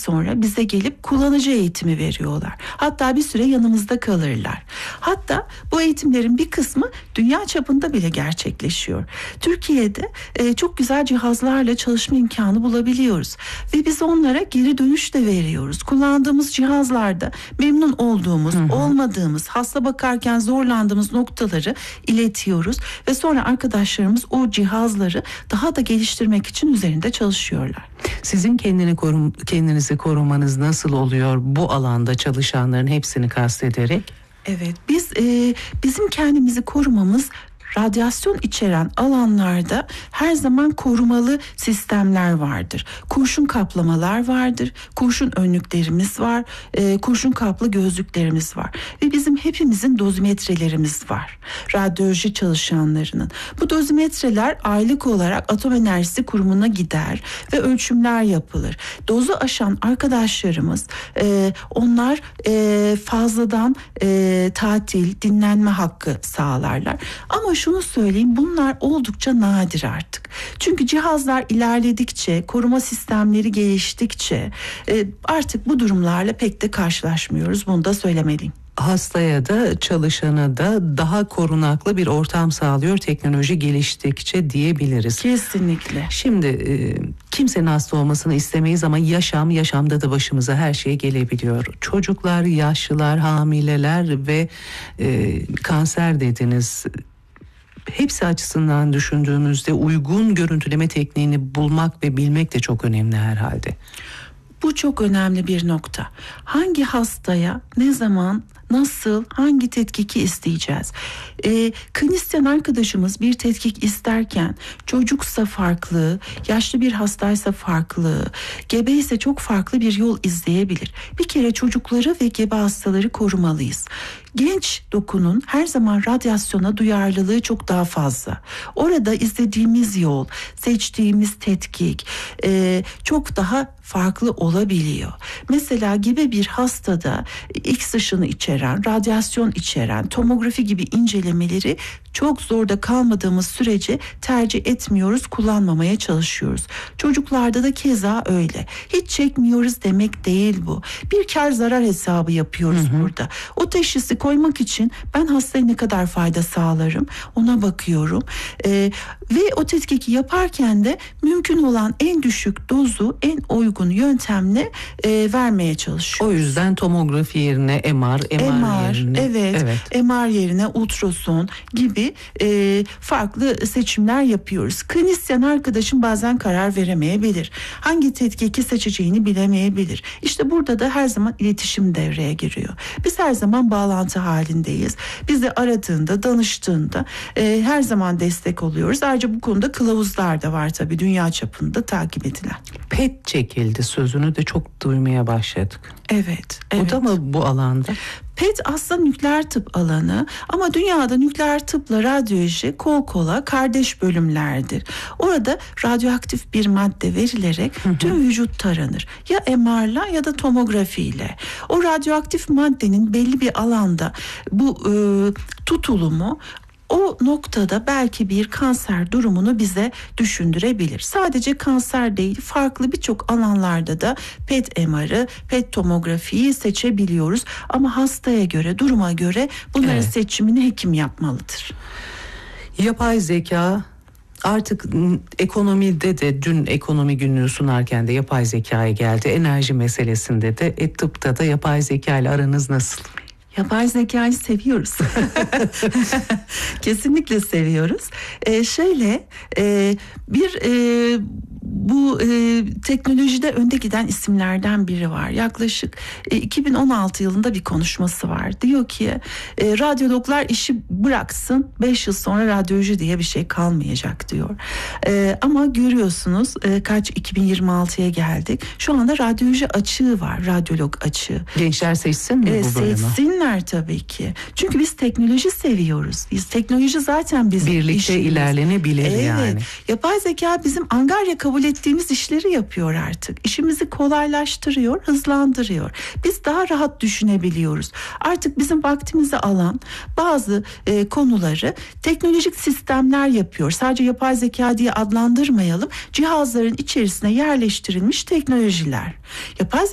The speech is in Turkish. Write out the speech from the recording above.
sonra bize gelip kullanıcı eğitimi veriyorlar. Hatta bir süre yanımızda kalırlar. Hatta bu eğitimlerin bir kısmı dünya çapında bile gerçekleşiyor. Türkiye'de çok güzel cihazlarla çalışma imkanı bulabiliyoruz. Ve biz onlara geri dönüş de veriyoruz. Kullandığımız cihazlarda memnun olduğumuz, olmadığımız, hasta bakarken zorlandığımız noktaları iletiyoruz. Ve sonra arkadaşlarımız o cihazları daha da geliştirmek için üzerinde çalışıyorlar. Sizin kendinizi korumanız nasıl oluyor bu alanda çalışanların hepsini kastederek? Evet, bizim kendimizi korumamız radyasyon içeren alanlarda her zaman korumalı sistemler vardır. Kurşun kaplamalar vardır, kurşun önlüklerimiz var, kurşun kaplı gözlüklerimiz var. Ve bizim hepimizin dozimetrelerimiz var. Radyoloji çalışanlarının. Bu dozimetreler aylık olarak Atom Enerjisi Kurumu'na gider ve ölçümler yapılır. Dozu aşan arkadaşlarımız onlar fazladan tatil, dinlenme hakkı sağlarlar. Ama şunu söyleyeyim, bunlar oldukça nadir artık. Çünkü cihazlar ilerledikçe, koruma sistemleri geliştikçe artık bu durumlarla pek de karşılaşmıyoruz. Bunu da söylemeliyim. Hastaya da çalışana da daha korunaklı bir ortam sağlıyor teknoloji geliştikçe diyebiliriz. Kesinlikle. Şimdi kimsenin hasta olmasını istemeyiz ama yaşamda da başımıza her şey gelebiliyor. Çocuklar, yaşlılar, hamileler ve kanser dediniz. Hepsi açısından düşündüğümüzde uygun görüntüleme tekniğini bulmak ve bilmek de çok önemli herhalde. Bu çok önemli bir nokta. Hangi hastaya, ne zaman, nasıl, hangi tetkiki isteyeceğiz? Klinisyen arkadaşımız bir tetkik isterken çocuksa farklı, yaşlı bir hastaysa farklı, gebe ise çok farklı bir yol izleyebilir. Bir kere çocukları ve gebe hastaları korumalıyız. Genç dokunun her zaman radyasyona duyarlılığı çok daha fazla. Orada izlediğimiz yol, seçtiğimiz tetkik çok daha farklı olabiliyor. Mesela gebe bir hastada X ışını içeren, radyasyon içeren, tomografi gibi incelemeleri çok zorda kalmadığımız sürece tercih etmiyoruz, kullanmamaya çalışıyoruz. Çocuklarda da keza öyle. Hiç çekmiyoruz demek değil bu. Bir kar zarar hesabı yapıyoruz burada. O teşhisi koymak için ben hastaya ne kadar fayda sağlarım ona bakıyorum. Ve o tetkiki yaparken de mümkün olan en düşük dozu en uygun yöntemle vermeye çalışıyoruz. O yüzden tomografi yerine MR yerine. Evet. MR yerine ultrason gibi farklı seçimler yapıyoruz. Klinisyen arkadaşım bazen karar veremeyebilir. Hangi tetkiki seçeceğini bilemeyebilir. İşte burada da her zaman iletişim devreye giriyor. Biz her zaman bağlantı halindeyiz. Bizi aradığında, danıştığında her zaman destek oluyoruz. Ayrıca bu konuda kılavuzlar da var tabii dünya çapında takip edilen. PET çekildi sözünü de çok duymaya başladık. Evet. O da mı bu alanda? PET aslında nükleer tıp alanı ama dünyada nükleer tıpla radyoloji kol kola kardeş bölümlerdir. Orada radyoaktif bir madde verilerek tüm vücut taranır. Ya MR'la ya da tomografiyle. O radyoaktif maddenin belli bir alanda bu tutulumu o noktada belki bir kanser durumunu bize düşündürebilir. Sadece kanser değil, farklı birçok alanlarda da PET MR'ı, PET tomografiyi seçebiliyoruz. Ama hastaya göre, duruma göre bunların seçimini hekim yapmalıdır. Yapay zeka artık ekonomide de dün ekonomi günlüğü sunarken de yapay zekaya geldi. Enerji meselesinde de tıpta da yapay zeka ile aranız nasıl? Yapay zekayı seviyoruz. Kesinlikle seviyoruz. Bu teknolojide önde giden isimlerden biri var. Yaklaşık 2016 yılında bir konuşması var. Diyor ki radyologlar işi bıraksın, 5 yıl sonra radyoloji diye bir şey kalmayacak diyor. Ama görüyorsunuz 2026'ya geldik. Şu anda radyoloji açığı var, radyolog açığı. Gençler seçsin mi bu bölümü? Seçsinler tabii ki. Çünkü biz teknoloji seviyoruz. Teknoloji zaten bizim birlikte işimiz. İlerlenebilir yani. Yapay zeka bizim angarya kabul ettiğimiz işleri yapıyor artık. İşimizi kolaylaştırıyor, hızlandırıyor. Biz daha rahat düşünebiliyoruz. Artık bizim vaktimizi alan bazı konuları teknolojik sistemler yapıyor. Sadece yapay zeka diye adlandırmayalım. Cihazların içerisine yerleştirilmiş teknolojiler. Yapay